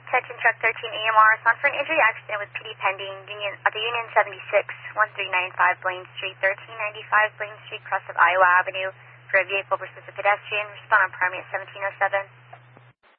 Attention truck 13 AMR, respond for an injury accident with PD pending at the Union 76, 1395 Blaine Street, 1395 Blaine Street, cross of Iowa Avenue for a vehicle versus a pedestrian. Respond on primary at 1707.